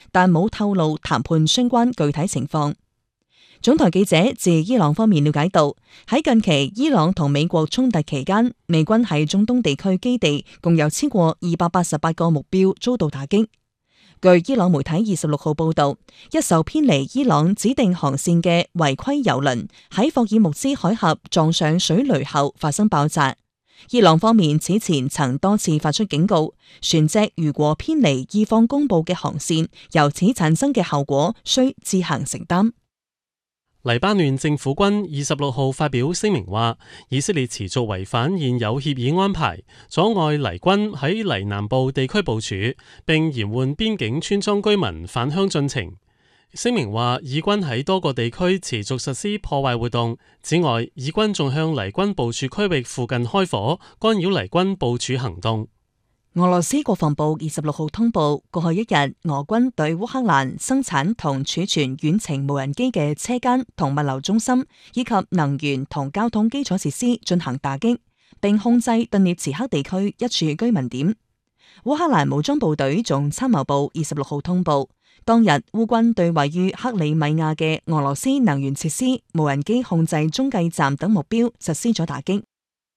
但冇透露談判相關具體情況。總台記者自伊朗方面了解到，喺近期伊朗同美國衝突期間，美軍喺中東地區基地共有超過288個目標遭到打擊。據伊朗媒體26號報道，一艘偏離伊朗指定航線嘅違規油輪喺霍爾木茲海峽撞上水雷後發生爆炸。伊朗方面此前曾多次發出警告，船隻如果偏離伊方公布嘅航線，由此產生嘅後果需自行承擔。 黎巴嫩政府軍26號發表聲明話，以色列持續違反現有協議安排，阻礙黎軍喺黎南部地區部署，並延緩邊境村莊居民返鄉進程。聲明話，以軍喺多個地區持續實施破壞活動。此外，以軍仲向黎軍部署區域附近開火，干擾黎軍部署行動。 俄羅斯國防部26號通報，過去一日，俄軍對烏克蘭生產同儲存遠程無人機嘅車間同物流中心，以及能源同交通基礎設施進行打擊，並控制頓涅茨克地區一處居民點。烏克蘭武裝部隊總參謀部26號通報，當日烏軍對位於克里米亞嘅俄羅斯能源設施、無人機控制中繼站等目標實施咗打擊。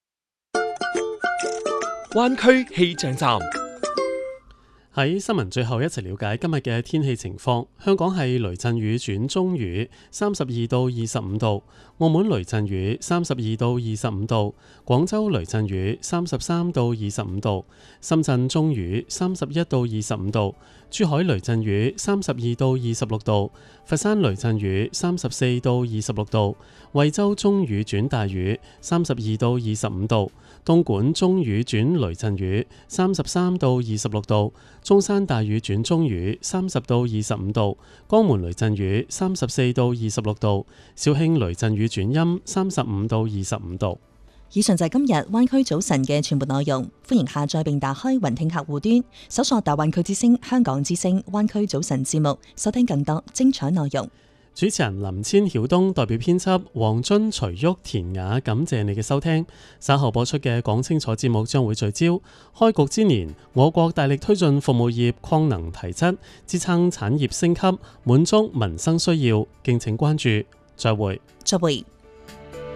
灣區氣象站， 喺新聞最後一齊了解今日嘅天氣情況。香港係雷陣雨轉中雨，32到25度；澳門雷陣雨32到25度；廣州雷陣雨33到25度；深圳中雨31到25度；珠海雷陣雨32到26度；佛山雷陣雨34到26度；惠州中雨轉大雨32到25度；東莞中雨轉雷陣雨33到26度；中山大雨轉中雨30到25度；江門雷陣雨34到26度；肇慶雷陣雨轉陰35到25度。 以上就係今日灣區早晨嘅全部內容。歡迎下載並打開雲聽客戶端，搜索大灣區之聲、香港之聲、灣區早晨節目，收聽更多精彩內容。 主持人林千曉東代表編輯黃津、徐旭、田雅，感謝你嘅收聽。稍後播出嘅講清楚節目將會聚焦開局之年，我國大力推進服務業擴能提質，支撐產業升級，滿足民生需要。敬請關注。再會。 再會。